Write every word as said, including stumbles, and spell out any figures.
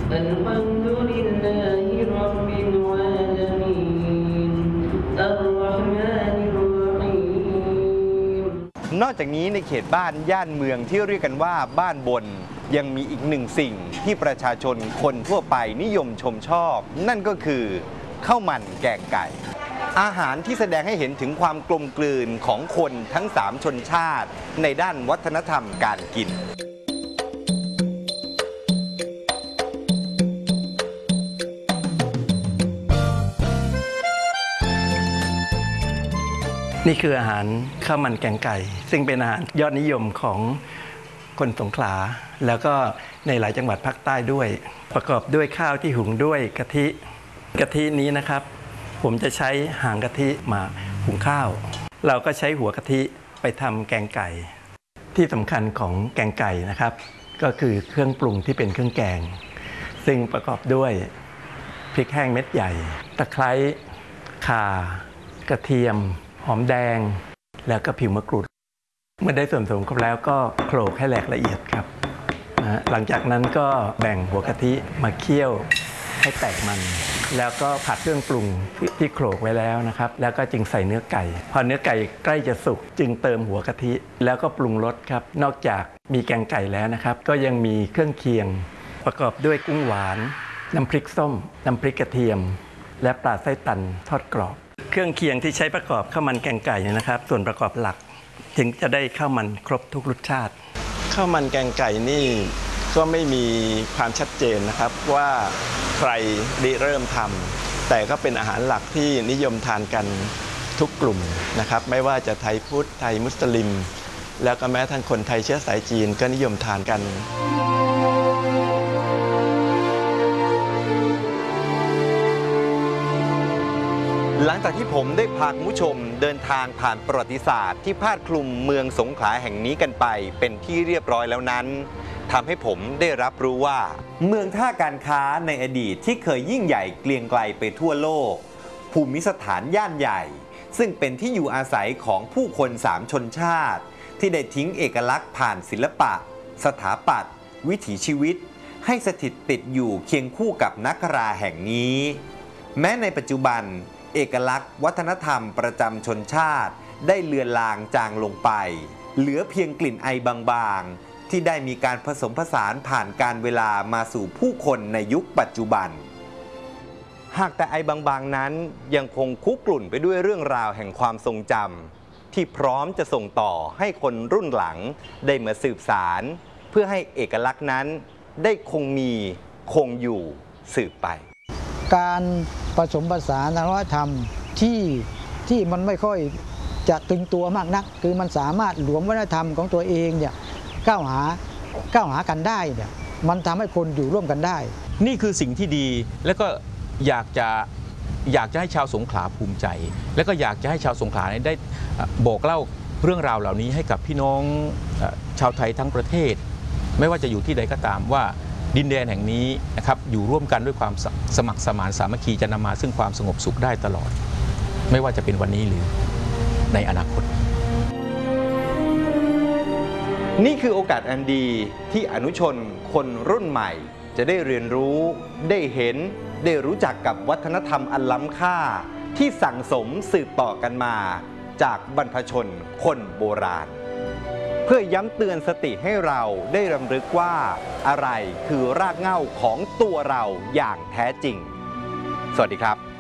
الحمد لله رب العالمين الرحمن الرحيم นอกจากนี้ในเขตบ้านย่านเมืองที่เรียกกันว่าบ้านบนยังมีอีกหนึ่งสิ่งที่ประชาชนคนทั่วไปนิยมชมชอบนั่นก็คือข้าวมันแกงไก่อาหารที่แสดงให้เห็นถึงความกลมกลืนของคนทั้งสามชนชาติในด้านวัฒนธรรมการกินนี่คืออาหารข้าวมันแกงไก่ซึ่งเป็นอาหารยอดนิยมของคนสงขลาแล้วก็ในหลายจังหวัดภาคใต้ด้วยประกอบด้วยข้าวที่หุงด้วยกะทิกะทินี้นะครับผมจะใช้หางกะทิมาหุงข้าวเราก็ใช้หัวกะทิไปทำแกงไก่ที่สำคัญของแกงไก่นะครับก็คือเครื่องปรุงที่เป็นเครื่องแกงซึ่งประกอบด้วยพริกแห้งเม็ดใหญ่ตะไคร้ข่ากระเทียมหอมแดงแล้วก็ผิวมะกรูดเมื่อได้ส่วนผสมครบแล้วก็โขลกให้แหลกละเอียดครับนะหลังจากนั้นก็แบ่งหัวกะทิมาเคี่ยวให้แตกมันแล้วก็ผัดเครื่องปรุงที่โขลกไว้แล้วนะครับแล้วก็จึงใส่เนื้อไก่พอเนื้อไก่ใกล้จะสุกจึงเติมหัวกะทิแล้วก็ปรุงรสครับนอกจากมีแกงไก่แล้วนะครับก็ยังมีเครื่องเคียงประกอบด้วยกุ้งหวานน้ำพริกส้มน้ำพริกกระเทียมและปลาไส้ตันทอดกรอบเครื่องเคียงที่ใช้ประกอบข้าวมันแกงไก่เนี่ยนะครับส่วนประกอบหลักถึงจะได้ข้าวมันครบทุกรสชาติข้าวมันแกงไก่นี่ก็ไม่มีความชัดเจนนะครับว่าใครได้เริ่มทำแต่ก็เป็นอาหารหลักที่นิยมทานกันทุกกลุ่มนะครับไม่ว่าจะไทยพุทธไทยมุสลิมแล้วก็แม้ทั้งคนไทยเชื้อสายจีนก็นิยมทานกันหลังจากที่ผมได้พาคุณผู้ชมเดินทางผ่านประวัติศาสตร์ที่พาดคลุมเมืองสงขลาแห่งนี้กันไปเป็นที่เรียบร้อยแล้วนั้นทำให้ผมได้รับรู้ว่าเมืองท่าการค้าในอดีตที่เคยยิ่งใหญ่เกรียงไกรไปทั่วโลกภูมิสถานย่านใหญ่ซึ่งเป็นที่อยู่อาศัยของผู้คนสามชนชาติที่ได้ทิ้งเอกลักษณ์ผ่านศิลปะสถาปัตย์วิถีชีวิตให้สถิตติดอยู่เคียงคู่กับนักราแห่งนี้แม้ในปัจจุบันเอกลักษณ์วัฒนธรรมประจำชนชาติได้เลือนลางจางลงไปเหลือเพียงกลิ่นไอบางๆที่ได้มีการผสมผสานผ่านการเวลามาสู่ผู้คนในยุคปัจจุบันหากแต่ไอบางๆนั้นยังคงคุกรุ่นไปด้วยเรื่องราวแห่งความทรงจำที่พร้อมจะส่งต่อให้คนรุ่นหลังได้มาสืบสารเพื่อให้เอกลักษณ์นั้นได้คงมีคงอยู่สืบไปการผสมผสานวัฒนธรรมที่ที่มันไม่ค่อยจะตึงตัวมากนักคือมันสามารถหลวมวัฒนธรรมของตัวเองเนี่ยก้าวหาก้าวหากันได้เนี่ยมันทำให้คนอยู่ร่วมกันได้นี่คือสิ่งที่ดีแล้วก็อยากจะอยากจะให้ชาวสงขลาภูมิใจแล้วก็อยากจะให้ชาวสงขลาได้บอกเล่าเรื่องราวเหล่านี้ให้กับพี่น้องชาวไทยทั้งประเทศไม่ว่าจะอยู่ที่ใดก็ตามว่าดินแดนแห่งนี้นะครับอยู่ร่วมกันด้วยความสมัครสมานสามัคคีจะนำมาซึ่งความสงบสุขได้ตลอดไม่ว่าจะเป็นวันนี้หรือในอนาคตนี่คือโอกาสอันดีที่อนุชนคนรุ่นใหม่จะได้เรียนรู้ได้เห็นได้รู้จักกับวัฒนธรรมอันล้ำค่าที่สั่งสมสืบต่อกันมาจากบรรพชนคนโบราณเพื่อย้ำเตือนสติให้เราได้รำลึกว่าอะไรคือรากเหง้าของตัวเราอย่างแท้จริงสวัสดีครับ